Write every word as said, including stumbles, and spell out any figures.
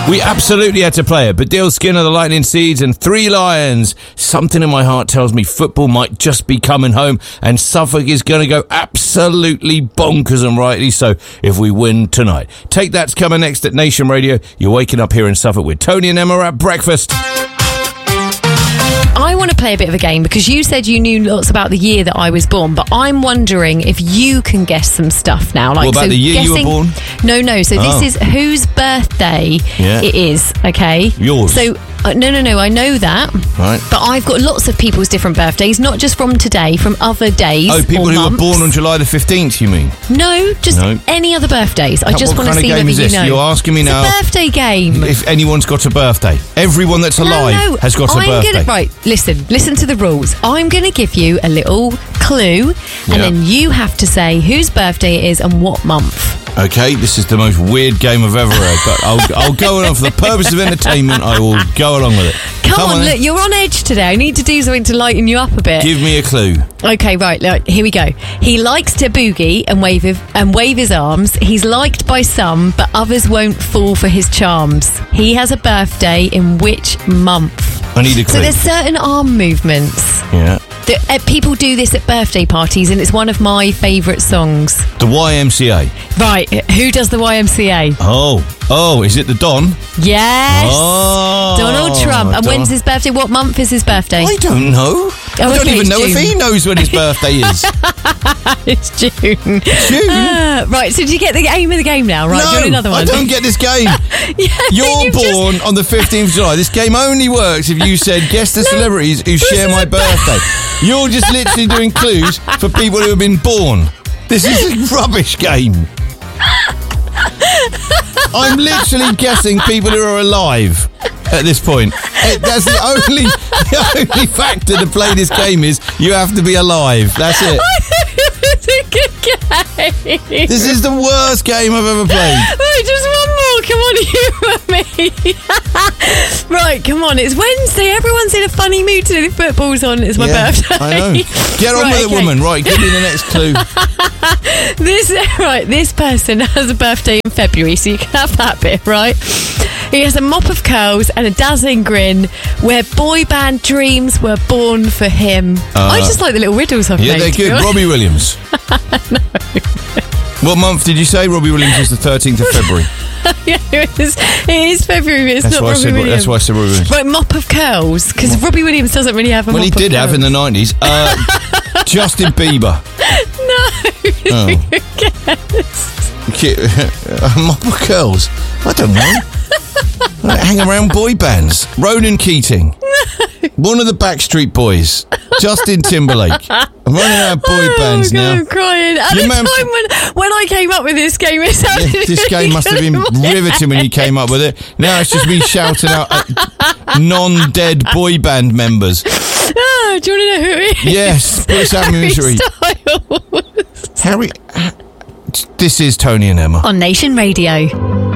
We absolutely had to play it. Baddiel Skinner, the Lightning Seeds, and Three Lions. Something in my heart tells me football might just be coming home, and Suffolk is going to go absolutely bonkers, and rightly so, if we win tonight. Take That's coming next at Nation Radio. You're waking up here in Suffolk with Tony and Emma at breakfast. I want to play a bit of a game because you said you knew lots about the year that I was born, but I'm wondering if you can guess some stuff now. Like, what about so the year guessing, you were born? No, no. So Oh. this is whose birthday Yeah. it is, okay? Yours. So, uh, no, no, no, I know that. Right. But I've got lots of people's different birthdays, not just from today, from other days. Oh, people or who months. were born on July the fifteenth, you mean? No, just No. any other birthdays. I just What want kind to of see game whether is you this? know. You're asking me It's now a birthday game. if anyone's got a birthday. Everyone that's alive no, no. has got a I'm birthday. Gonna, right, listen, listen to the rules. I'm going to give you a little clue, and Yeah. then you have to say whose birthday it is and what month. Okay, this is the most weird game I've ever heard, but I'll, I'll go along for the purpose of entertainment. I will go along with it. Come, on, then. look, you're on edge today. I need to do something to lighten you up a bit. Give me a clue. Okay, right, look, here we go. He likes to boogie and wave his, and wave his arms. He's liked by some, but others won't fall for his charms. He has a birthday in which month? I need a clue. So there's certain arm movements. Yeah. that, uh, people do this at birthday parties, and it's one of my favourite songs. The Y M C A. Right, who does the Y M C A? Oh. Oh, is it the Don? Yes! Oh, Donald Trump. And Don- when's his birthday? What month is his birthday? I don't know. I don't okay, even it's know if June. he knows when his birthday is. It's June. June? Uh, right, so do you get the aim of the game now? Right, No, do you want another one? I don't get this game. Yeah, You're you've born just- on the fifteenth of July. This game only works if you said, guess the celebrities who share is my a ba- birthday. You're just literally doing clues for people who have been born. This is a rubbish game. I'm literally guessing people who are alive at this point. Eh, That's the only, the only factor to play this game is you have to be alive. That's it. It's a good game. This is the worst game I've ever played. Right, just one more. Come on, you and me. Right, come on. It's Wednesday. Everyone's in a funny mood today. The football's on. It's my Yeah, birthday. I know. Get on Right, with it, okay. woman. Right, give me the next clue. This right. This person has a birthday in February, so you can have that bit, right? He has a mop of curls and a dazzling grin, where boy band dreams were born for him. Uh, I just like the little riddles I've Yeah, made. they're to be good. honest. Robbie Williams. What month did you say? Robbie Williams was the thirteenth of February. Yeah, it is, it is February. But it's That's not why I Robbie said. Williams. That's why I said Robbie Williams. Right, mop of curls, because Robbie Williams doesn't really have a Well, mop he of did have in the curls. nineties. Uh, Justin Bieber. No. Oh. Ki- a mop of curls. I don't know. I hang around boy bands. Ronan Keating. One of the Backstreet Boys. Justin Timberlake. I'm running out of boy Oh, bands God, now. I'm crying. At You the remember- time when, when I came up with this game, it sounded Yeah, this game really must have been good. riveting when you came up with it. Now it's just me shouting out at non-dead boy band members. Oh, do you want to know who it is? Yes, put us out of Harry misery. Styles. Harry, this is Tony and Emma. On Nation Radio.